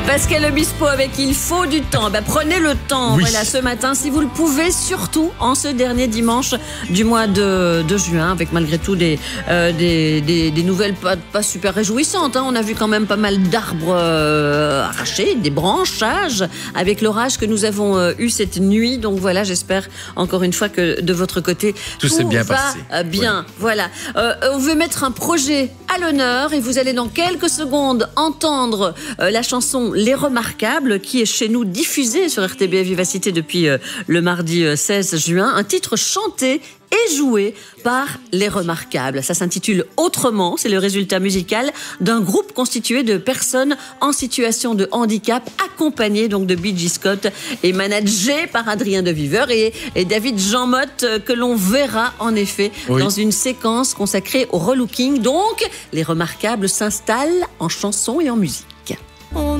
Pascal Obispo avec Il faut du temps. Prenez le temps, oui. Voilà, ce matin, si vous le pouvez, surtout en ce dernier dimanche du mois de juin, avec malgré tout des nouvelles pas super réjouissantes. On a vu quand même pas mal d'arbres arrachés, des branchages, avec l'orage que nous avons eu cette nuit. Donc voilà, j'espère encore une fois que de votre côté, tout s'est bien passé. Bien, voilà. On veut mettre un projet à l'honneur et vous allez dans quelques secondes entendre la chanson Les Remarquables qui est chez nous diffusée sur RTBF Vivacité depuis le mardi 16 juin. Un titre chanté et joué par Les Remarquables. Ça s'intitule Autrement. C'est le résultat musical d'un groupe constitué de personnes en situation de handicap, accompagné donc de B.J. Scott et managé par Adrien de Viveur et David Jean Motte, que l'on verra en effet dans une séquence consacrée au relooking. Donc, Les Remarquables s'installent en chanson et en musique.